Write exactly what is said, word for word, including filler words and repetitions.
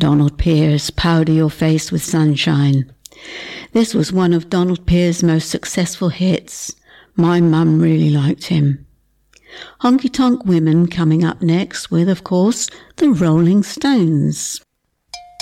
Donald Pierce, Powder Your Face with Sunshine. This was one of Donald Pierce's most successful hits. My mum really liked him. Honky Tonk Women coming up next with, of course, the Rolling Stones.